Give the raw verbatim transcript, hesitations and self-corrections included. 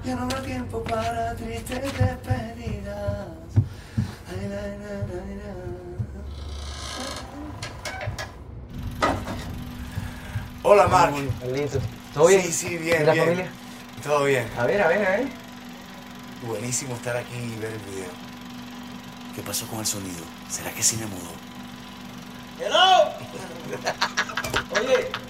Ya no habrá tiempo para tristes despedidas. Ay, la, la, la, la. Hola, Marc. Carlitos. ¿Todo bien? Sí, sí, bien, ¿Y la bien. familia? Todo bien. A ver, a ver, a ver. Buenísimo estar aquí y ver el video. ¿Qué pasó con el sonido? ¿Será que sí me mudó? ¡Hello! Oye,